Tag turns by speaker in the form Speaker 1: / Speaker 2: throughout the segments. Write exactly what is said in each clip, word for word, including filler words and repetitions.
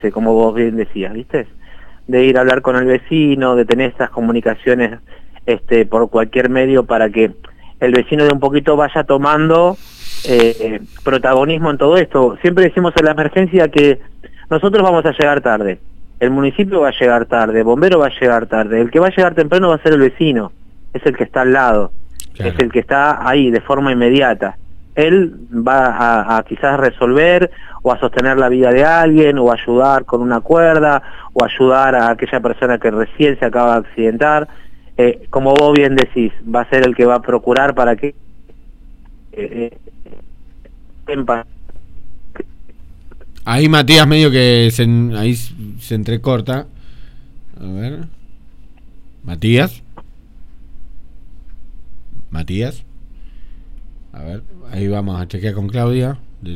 Speaker 1: como vos bien decías, ¿viste? De ir a hablar con el vecino, de tener esas comunicaciones este, por cualquier medio para que el vecino de un poquito vaya tomando eh, protagonismo en todo esto. Siempre decimos en la emergencia que nosotros vamos a llegar tarde, el municipio va a llegar tarde, el bombero va a llegar tarde, el que va a llegar temprano va a ser el vecino, es el que está al lado, claro. Es el que está ahí de forma inmediata. Él va a, a quizás resolver o a sostener la vida de alguien o ayudar con una cuerda o ayudar a aquella persona que recién se acaba de accidentar. Eh, como vos bien decís, va a ser el que va a procurar para que eh, eh,
Speaker 2: ahí Matías medio que se, ahí se entrecorta. A ver. Matías. Matías. A ver, ahí vamos a chequear con Claudia.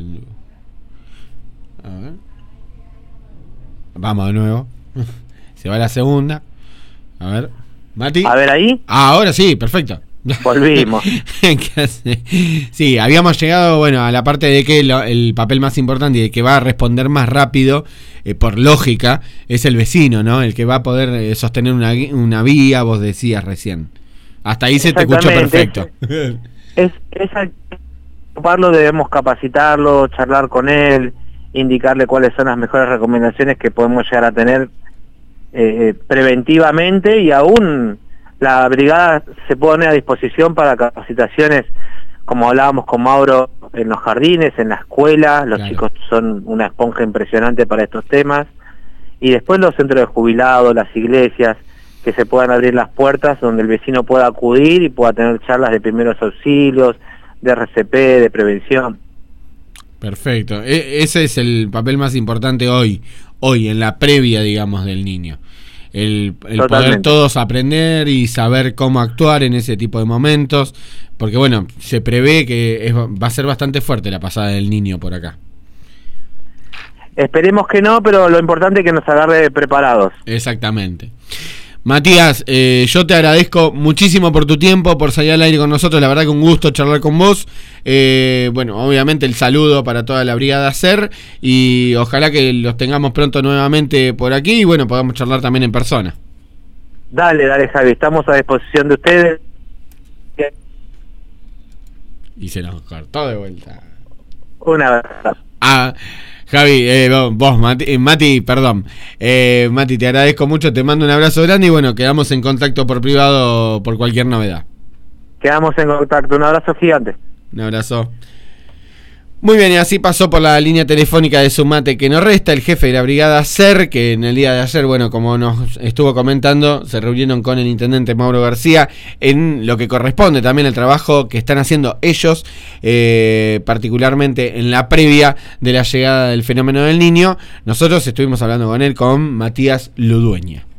Speaker 2: A ver. Vamos de nuevo. Se va la segunda. A ver. Mati.
Speaker 1: A ver ahí.
Speaker 2: Ah, ahora sí, perfecto.
Speaker 1: Volvimos.
Speaker 2: Sí, habíamos llegado, bueno, a la parte de que lo, el papel más importante y el que va a responder más rápido, eh, por lógica, es el vecino, ¿no? El que va a poder eh, sostener una, una vía, vos decías recién. Hasta ahí se te escuchó perfecto.
Speaker 1: Es, es, es al ocuparlo, debemos capacitarlo, charlar con él, indicarle cuáles son las mejores recomendaciones que podemos llegar a tener eh, preventivamente, y aún la brigada se pone a disposición para capacitaciones, como hablábamos con Mauro, en los jardines, en la escuela. Los claro. chicos son una esponja impresionante para estos temas, y después los centros de jubilados, las iglesias, que se puedan abrir las puertas donde el vecino pueda acudir y pueda tener charlas de primeros auxilios, de R C P, de prevención.
Speaker 2: Perfecto, e- ese es el papel más importante hoy, hoy en la previa, digamos, del niño. El, el poder todos aprender y saber cómo actuar en ese tipo de momentos, porque bueno, se prevé que es, va a ser bastante fuerte la pasada del niño por acá.
Speaker 1: Esperemos que no, pero lo importante es que nos agarre preparados.
Speaker 2: Exactamente. Matías, eh, yo te agradezco muchísimo por tu tiempo, por salir al aire con nosotros. La verdad que un gusto charlar con vos. Eh, bueno, obviamente el saludo para toda la brigada SER, y ojalá que los tengamos pronto nuevamente por aquí y bueno, podamos charlar también en persona.
Speaker 1: Dale, dale, Javi, estamos a disposición de ustedes.
Speaker 2: Y se nos cortó de vuelta.
Speaker 1: Una vez.
Speaker 2: Ah, Javi, eh, vos, Mati, eh, Mati perdón. Eh, Mati, te agradezco mucho, te mando un abrazo grande y bueno, quedamos en contacto por privado por cualquier novedad.
Speaker 1: Quedamos en contacto, un abrazo gigante.
Speaker 2: Un abrazo. Muy bien, y así pasó por la línea telefónica de Sumate que nos resta el jefe de la brigada SER, que en el día de ayer, bueno, como nos estuvo comentando, se reunieron con el intendente Mauro García en lo que corresponde también al trabajo que están haciendo ellos, eh, particularmente en la previa de la llegada del fenómeno del niño. Nosotros estuvimos hablando con él, con Matías Ludueña.